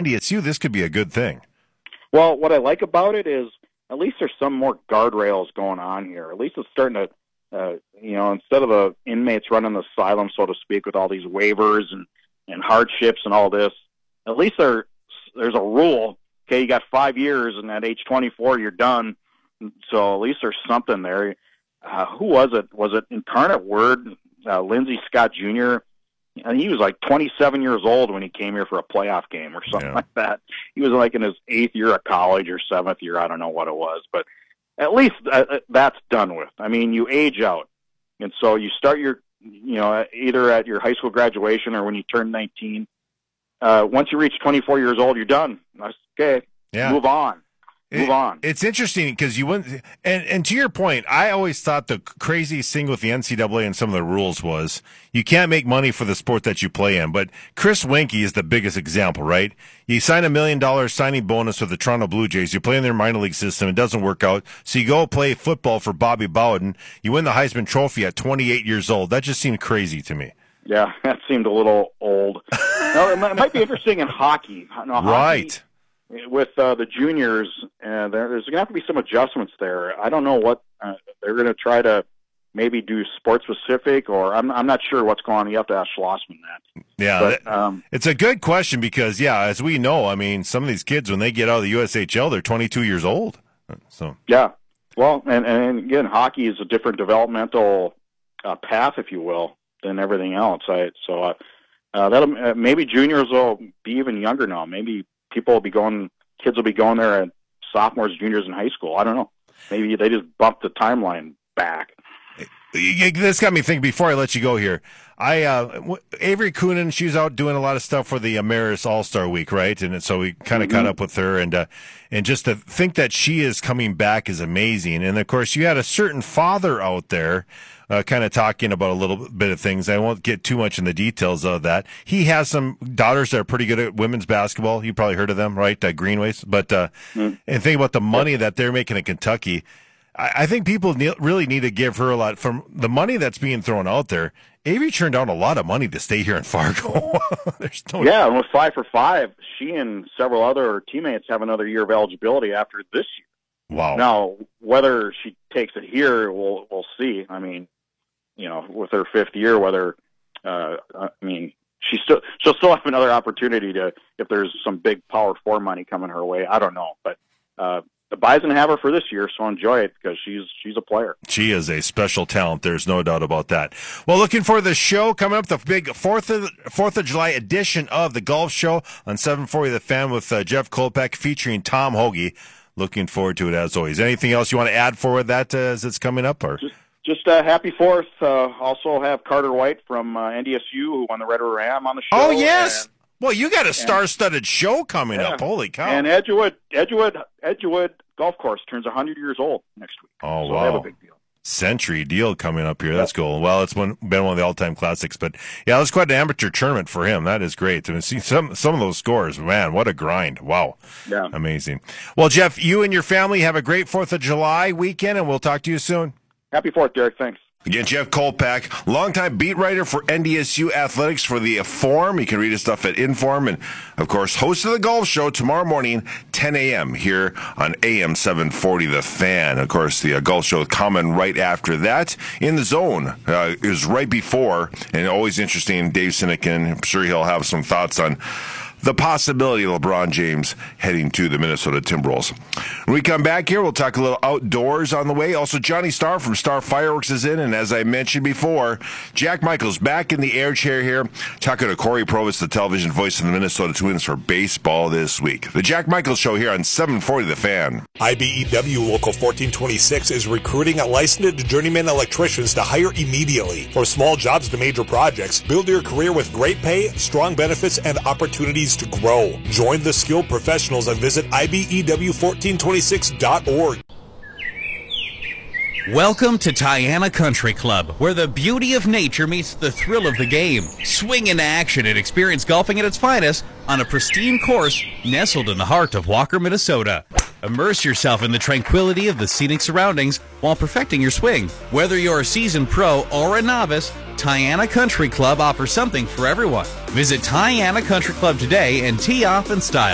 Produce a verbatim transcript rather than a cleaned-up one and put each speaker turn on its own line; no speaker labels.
D S U, this could be a good thing.
Well, what I like about it is at least there's some more guardrails going on here. At least it's starting to, uh, you know, instead of the inmates running the asylum, so to speak, with all these waivers and, and hardships and all this, at least there there's a rule. Okay, you got five years, and at age twenty-four, you're done. So at least there's something there. Uh, who was it? Was it Incarnate Word, uh, Lindsey Scott Junior? And he was like twenty-seven years old when he came here for a playoff game or something yeah. like that. He was like in his eighth year of college or seventh year. I don't know what it was, but at least uh, that's done with. I mean, you age out. And so you start your, you know, either at your high school graduation or when you turn nineteen. Uh, once you reach twenty-four years old, you're done. That's okay.
Yeah.
Move on. Move
it,
on.
It's interesting because you wouldn't, and, and to your point, I always thought the craziest thing with the N C double A and some of the rules was you can't make money for the sport that you play in. But Chris Wenke is the biggest example, right? You sign a million dollar signing bonus with the Toronto Blue Jays. You play in their minor league system. It doesn't work out. So you go play football for Bobby Bowden. You win the Heisman Trophy at twenty-eight years old. That just seemed crazy to me.
Yeah, that seemed a little old. No, it, might, it might be interesting in hockey. No, hockey
right.
With uh, the juniors, uh, there, there's going to have to be some adjustments there. I don't know what uh, they're going to try to maybe do sports specific, or I'm I'm not sure what's going on. You have to ask Schlossman that.
Yeah,
but, um,
it's a good question because, yeah, as we know, I mean, some of these kids, when they get out of the U S H L, they're twenty-two years old. So
yeah, well, and, and again, hockey is a different developmental uh, path, if you will, than everything else. I, so uh, uh, that'll uh, maybe juniors will be even younger now. Maybe people will be going, kids will be going there at sophomores, juniors in high school. I don't know. Maybe they just bumped the timeline back.
This got me thinking before I let you go here. I uh, Avery Coonan, she's out doing a lot of stuff for the Ameris All-Star Week, right? And so we kind of mm-hmm. caught up with her, and uh, and just to think that she is coming back is amazing. And of course, you had a certain father out there, uh, kind of talking about a little bit of things. I won't get too much in the details of that. He has some daughters that are pretty good at women's basketball. You probably heard of them, right? Uh, Greenways, but uh, mm-hmm. and think about the money that they're making in Kentucky. I think people really need to give her a lot from the money that's being thrown out there. Avery turned down a lot of money to stay here in Fargo. There's no
yeah, and with five for five, she and several other teammates have another year of eligibility after this year.
Wow.
Now, whether she takes it here, we'll we'll see. I mean, you know, with her fifth year, whether uh, I mean, she still she'll still have another opportunity to if there's some big Power Four money coming her way. I don't know, but. Uh, The Bison have her for this year, so enjoy it because she's she's a player.
She is a special talent. There's no doubt about that. Well, looking for the show coming up, the big Fourth of Fourth of July edition of the Golf Show on seven forty The Fan with uh, Jeff Kolpeck featuring Tom Hoagie. Looking forward to it as always. Anything else you want to add for that uh, as it's coming up? Or
just, just uh, happy Fourth. Uh, also have Carter White from uh, N D S U who won the Red River Am on the show.
Oh yes. And- Well, you got a star-studded show coming
yeah.
up. Holy cow.
And Edgewood, Edgewood, Edgewood Golf Course turns one hundred years old next week.
Oh,
so
wow.
They have a big deal.
Century deal coming up here. That's cool. Well, it's one, been one of the all-time classics. But, yeah, that's quite an amateur tournament for him. That is great. And see some some of those scores. Man, what a grind. Wow.
Yeah.
Amazing. Well, Jeff, you and your family have a great fourth of July weekend, and we'll talk to you soon.
Happy fourth, Derek. Thanks.
Again, Jeff Kolpeck, longtime beat writer for N D S U Athletics for the Inform. You can read his stuff at Inform. And, of course, host of the Golf Show tomorrow morning, ten a.m. here on A M seven forty The Fan. Of course, the uh, Golf Show coming right after that. In the Zone uh, is right before, and always interesting, Dave Sinekin. I'm sure he'll have some thoughts on the possibility of LeBron James heading to the Minnesota Timberwolves. When we come back here, we'll talk a little outdoors on the way. Also, Johnny Starr from Star Fireworks is in, and as I mentioned before, Jack Michaels back in the air chair here, talking to Corey Provis, the television voice of the Minnesota Twins for baseball this week. The Jack Michaels Show here on seven forty The Fan.
I B E W Local fourteen twenty-six is recruiting licensed journeyman electricians to hire immediately. From small jobs to major projects, build your career with great pay, strong benefits, and opportunities to grow. Join the skilled professionals and visit I B E W fourteen twenty-six dot org.
Welcome to Tiana Country Club, where the beauty of nature meets the thrill of the game. Swing into action and experience golfing at its finest on a pristine course nestled in the heart of Walker, Minnesota. Immerse yourself in the tranquility of the scenic surroundings while perfecting your swing. Whether you're a seasoned pro or a novice, Tiana Country Club offers something for everyone. Visit Tiana Country Club today and tee off in style.